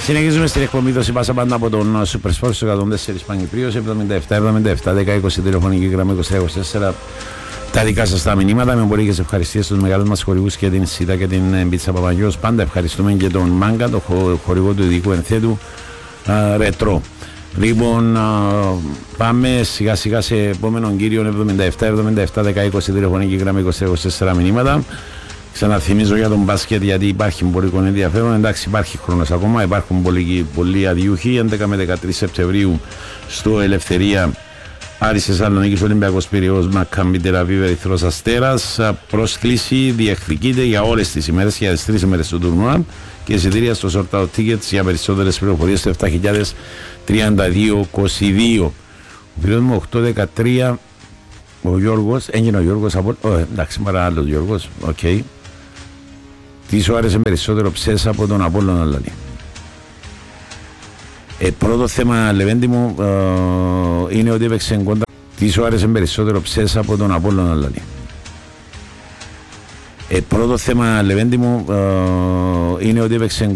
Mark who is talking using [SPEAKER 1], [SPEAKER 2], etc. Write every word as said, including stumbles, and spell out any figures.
[SPEAKER 1] Συνεχίζουμε στην εκπομπή δόση πάσα πάντα από τον Super Sport στο εκατόν τέσσερα Παγκυπρίος εβδομήντα επτά εβδομήντα επτά δέκα είκοσι τηλεφωνική γραμμή είκοσι είκοσι τέσσερα. Τα δικά σας τα μηνύματα με πολύ και σε ευχαριστίες στους μεγάλους μας χορηγούς και την ΣΥΤΑ και την Πίτσα Παπαγιός. Πάντα ευχαριστούμε και τον Μάγκα, το χορηγό του ειδικού ενθέτου Ρετρό. Λοιπόν, πάμε σιγά σιγά σε επόμενο κύριο εβδομήντα επτά εβδομήντα επτά δέκα είκοσι τηλεφωνική γραμμή είκοσι είκοσι τέσσερα μηνύματα. Ξαναθυμίζω για τον μπάσκετ γιατί υπάρχει πολύ ενδιαφέρον. Εντάξει, υπάρχει χρόνος ακόμα, υπάρχουν πολλοί, πολλοί αδιούχοι. έντεκα με δεκατρείς Σεπτεμβρίου στο Ελευθερία Άρης Θεσσαλονίκης, Ολυμπιακός Πειραιώς, Μακάμπι Τελαβίβ, Ερυθρός Αστέρας. Πρόσκληση διεκδικείται για όλες τις ημέρες, για τις τρεις ημέρες του τουρνουά και εισιτήρια στο Sort Out Tickets για περισσότερες πληροφορίες στο επτά χιλιάδες τριάντα δύο είκοσι δύο. Ο φίλος μου οκτώ δεκατρία, ο Γιώργος, έγινε ο Γιώργος από... Oh, εντάξει, παρά άλλος Γιώργος, οκ. Okay. Τι σου άρεσε περισσότερο ψες από τον Απόλλωνα Λαλή? Ε, πρώτο θέμα, Λεβέντη μου, ε, είναι ότι έπαιξε κοντά. Τι σου άρεσε περισσότερο ψες από τον Απόλλωνα Λαλή? Ε, πρώτο θέμα, Λεβέντη μου, ε, είναι ότι έπαιξε